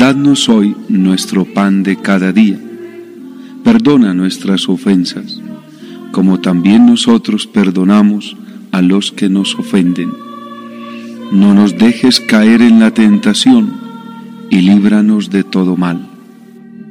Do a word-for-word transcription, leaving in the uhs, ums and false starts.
Danos hoy nuestro pan de cada día. Perdona nuestras ofensas, como también nosotros perdonamos a los que nos ofenden. No nos dejes caer en la tentación, y líbranos de todo mal.